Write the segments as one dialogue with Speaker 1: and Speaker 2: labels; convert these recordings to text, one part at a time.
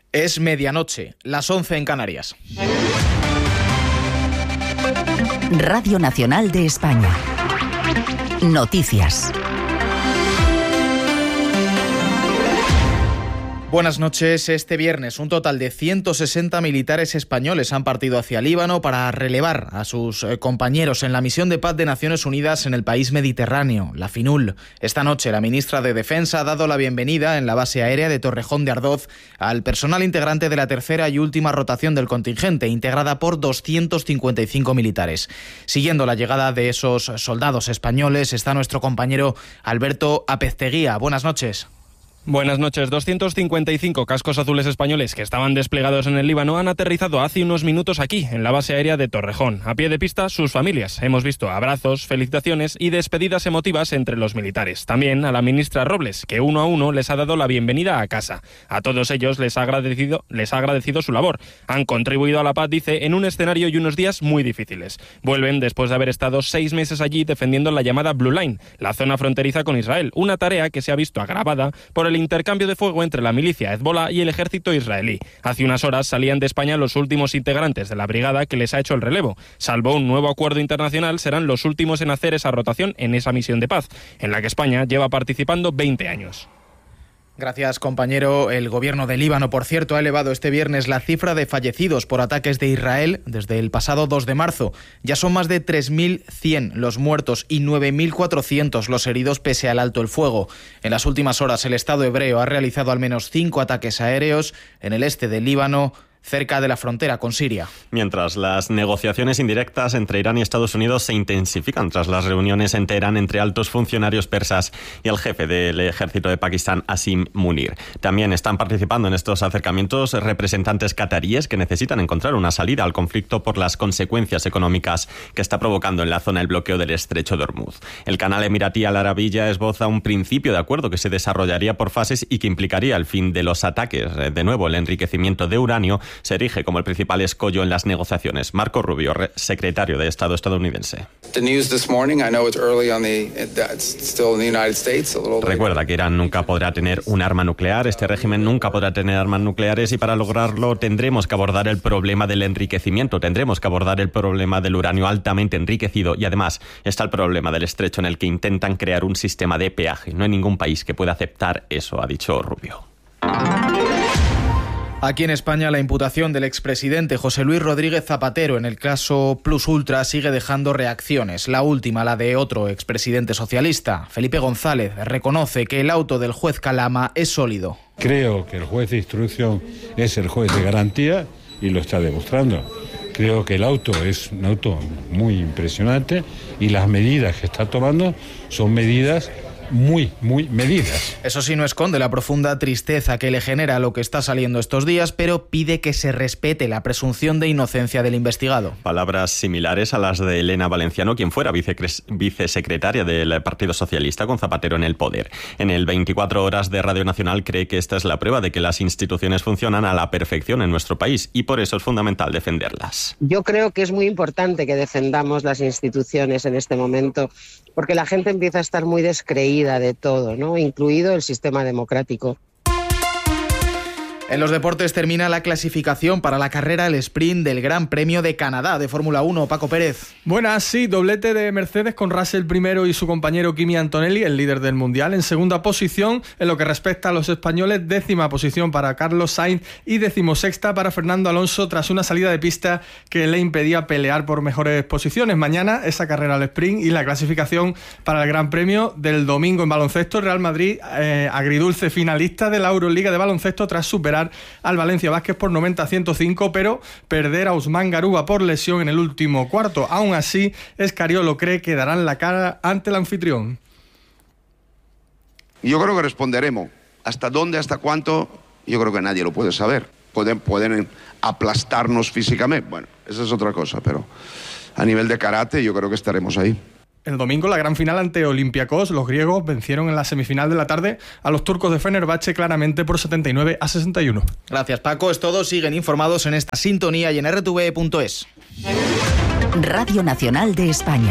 Speaker 1: Es medianoche, las 11 en Canarias.
Speaker 2: Radio Nacional de España. Noticias.
Speaker 1: Buenas noches. Este viernes un total de 160 militares españoles han partido hacia Líbano para relevar a sus compañeros en la misión de paz de Naciones Unidas en el país mediterráneo, la FINUL. Esta noche la ministra de Defensa ha dado la bienvenida en la base aérea de Torrejón de Ardoz al personal integrante de la tercera y última rotación del contingente, integrada por 255 militares. Siguiendo la llegada de esos soldados españoles está nuestro compañero Alberto Apezteguía. Buenas noches.
Speaker 3: Buenas noches. 255 cascos azules españoles que estaban desplegados en el Líbano han aterrizado hace unos minutos aquí, en la base aérea de Torrejón. A pie de pista, sus familias. Hemos visto abrazos, felicitaciones y despedidas emotivas entre los militares. También a la ministra Robles, que uno a uno les ha dado la bienvenida a casa. A todos ellos les ha agradecido su labor. Han contribuido a la paz, dice, en un escenario y unos días muy difíciles. Vuelven después de haber estado 6 meses allí defendiendo la llamada Blue Line, la zona fronteriza con Israel, una tarea que se ha visto agravada por el intercambio de fuego entre la milicia Hezbollah y el ejército israelí. Hace unas horas salían de España los últimos integrantes de la brigada que les ha hecho el relevo. Salvo un nuevo acuerdo internacional, serán los últimos en hacer esa rotación en esa misión de paz, en la que España lleva participando 20 años.
Speaker 1: Gracias, compañero. El gobierno de Líbano, por cierto, ha elevado este viernes la cifra de fallecidos por ataques de Israel desde el pasado 2 de marzo. Ya son más de 3.100 los muertos y 9.400 los heridos pese al alto el fuego. En las últimas horas, el Estado hebreo ha realizado al menos 5 ataques aéreos en el este del Líbano, cerca de la frontera con Siria.
Speaker 4: Mientras las negociaciones indirectas entre Irán y Estados Unidos se intensifican tras las reuniones en Teherán entre altos funcionarios persas y el jefe del ejército de Pakistán, Asim Munir. También están participando en estos acercamientos representantes cataríes que necesitan encontrar una salida al conflicto por las consecuencias económicas que está provocando en la zona el bloqueo del estrecho de Hormuz. El canal emiratí Al Arabiya esboza un principio de acuerdo que se desarrollaría por fases y que implicaría el fin de los ataques. De nuevo, el enriquecimiento de uranio se erige como el principal escollo en las negociaciones. Marco Rubio, secretario de Estado estadounidense. Recuerda que Irán nunca podrá tener un arma nuclear, este régimen nunca podrá tener armas nucleares y para lograrlo tendremos que abordar el problema del enriquecimiento, tendremos que abordar el problema del uranio altamente enriquecido y además está el problema del estrecho en el que intentan crear un sistema de peaje. No hay ningún país que pueda aceptar eso, ha dicho Rubio.
Speaker 1: Aquí en España, la imputación del expresidente José Luis Rodríguez Zapatero en el caso Plus Ultra sigue dejando reacciones. La última, la de otro expresidente socialista, Felipe González, reconoce que el auto del juez Calama es sólido.
Speaker 5: Creo que el juez de instrucción es el juez de garantía y lo está demostrando. Creo que el auto es un auto muy impresionante y las medidas que está tomando son medidas muy medidas.
Speaker 1: Eso sí, no esconde la profunda tristeza que le genera lo que está saliendo estos días, pero pide que se respete la presunción de inocencia del investigado.
Speaker 4: Palabras similares a las de Elena Valenciano, quien fuera vicesecretaria del Partido Socialista con Zapatero en el poder. En el 24 horas de Radio Nacional cree que esta es la prueba de que las instituciones funcionan a la perfección en nuestro país y por eso es fundamental defenderlas.
Speaker 6: Yo creo que es muy importante que defendamos las instituciones en este momento, porque la gente empieza a estar muy descreída de todo, ¿no? Incluido el sistema democrático.
Speaker 1: En los deportes termina la clasificación para la carrera al sprint del Gran Premio de Canadá de Fórmula 1. Paco Pérez.
Speaker 7: Buenas, sí, doblete de Mercedes con Russell primero y su compañero Kimi Antonelli, el líder del Mundial, en segunda posición. En lo que respecta a los españoles, 10ª posición para Carlos Sainz y 16ª para Fernando Alonso tras una salida de pista que le impedía pelear por mejores posiciones. Mañana esa carrera al sprint y la clasificación para el Gran Premio del domingo. En baloncesto, Real Madrid, agridulce finalista de la Euroliga de baloncesto tras superar al Valencia Basket por 90-105, pero perder a Ousmane Garuba por lesión en el último cuarto. Aún así, Escariolo cree que darán la cara ante el anfitrión.
Speaker 8: Yo creo que responderemos. ¿Hasta dónde, hasta cuánto? Yo creo que nadie lo puede saber. Pueden aplastarnos físicamente. Bueno, esa es otra cosa, pero a nivel de karate yo creo que estaremos ahí.
Speaker 7: El domingo, la gran final ante Olympiacos, los griegos vencieron en la semifinal de la tarde a los turcos de Fenerbahce claramente por 79-61.
Speaker 1: Gracias, Paco. Es todo. Siguen informados en esta sintonía y en rtv.es.
Speaker 2: Radio Nacional de España.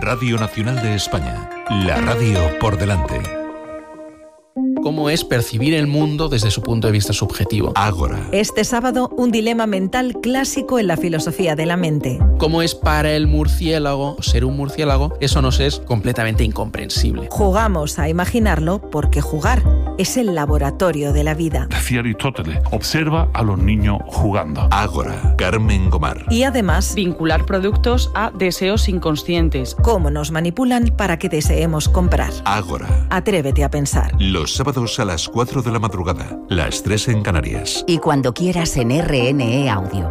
Speaker 9: Radio Nacional de España, la radio por delante.
Speaker 10: Cómo es percibir el mundo desde su punto de vista subjetivo.
Speaker 9: Ágora.
Speaker 11: Este sábado, un dilema mental clásico en la filosofía de la mente.
Speaker 10: Cómo es para el murciélago ser un murciélago, eso nos es completamente incomprensible.
Speaker 11: Jugamos a imaginarlo porque jugar es el laboratorio de la vida.
Speaker 12: Decía Aristóteles, observa a los niños jugando.
Speaker 9: Ágora, Carmen Gomar.
Speaker 11: Y además,
Speaker 13: vincular productos a deseos inconscientes.
Speaker 11: Cómo nos manipulan para que deseemos comprar.
Speaker 9: Ágora.
Speaker 11: Atrévete a pensar.
Speaker 9: Los sábados a las 4 de la madrugada, las 3 en Canarias.
Speaker 2: Y cuando quieras en RNE Audio.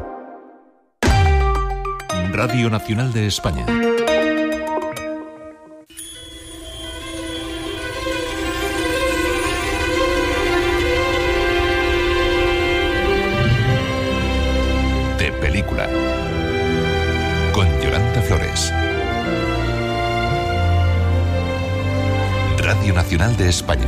Speaker 9: Radio Nacional de España. De película. Con Yolanda Flores. Radio Nacional de España.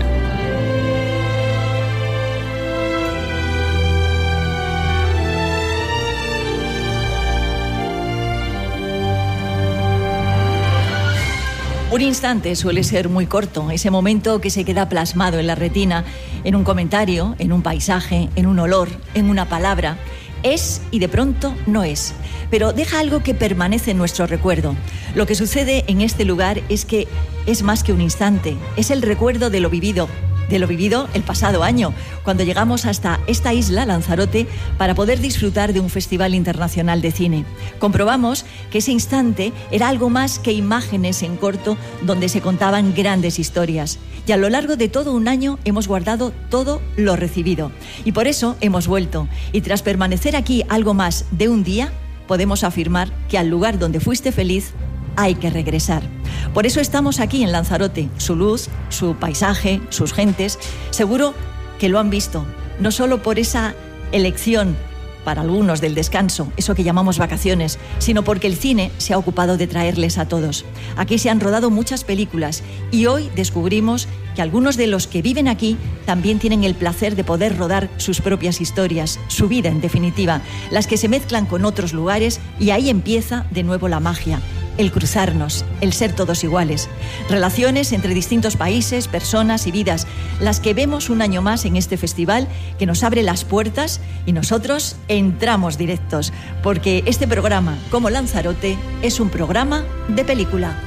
Speaker 14: Un instante suele ser muy corto, ese momento que se queda plasmado en la retina, en un comentario, en un paisaje, en un olor, en una palabra. Es y de pronto no es, pero deja algo que permanece en nuestro recuerdo. Lo que sucede en este lugar es que es más que un instante, es el recuerdo de lo vivido el pasado año, cuando llegamos hasta esta isla, Lanzarote, para poder disfrutar de un festival internacional de cine. Comprobamos que ese instante era algo más que imágenes en corto donde se contaban grandes historias. Y a lo largo de todo un año hemos guardado todo lo recibido. Y por eso hemos vuelto. Y tras permanecer aquí algo más de un día, podemos afirmar que al lugar donde fuiste feliz hay que regresar. Por eso estamos aquí en Lanzarote. Su luz, su paisaje, sus gentes, seguro que lo han visto, no solo por esa elección para algunos del descanso, eso que llamamos vacaciones, sino porque el cine se ha ocupado de traerles a todos. Aquí se han rodado muchas películas y hoy descubrimos que algunos de los que viven aquí también tienen el placer de poder rodar sus propias historias, su vida en definitiva, las que se mezclan con otros lugares, y ahí empieza de nuevo la magia. El cruzarnos, el ser todos iguales. Relaciones entre distintos países, personas y vidas, las que vemos un año más en este festival que nos abre las puertas y nosotros entramos directos, porque este programa, como Lanzarote, es un programa de película.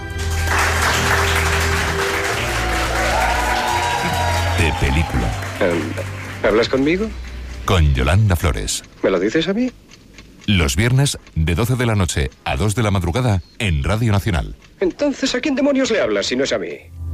Speaker 9: De película.
Speaker 15: ¿Hablas conmigo?
Speaker 9: Con Yolanda Flores.
Speaker 15: ¿Me lo dices a mí?
Speaker 9: Los viernes, de 12 de la noche a 2 de la madrugada, en Radio Nacional.
Speaker 15: Entonces, ¿a quién demonios le hablas si no es a mí?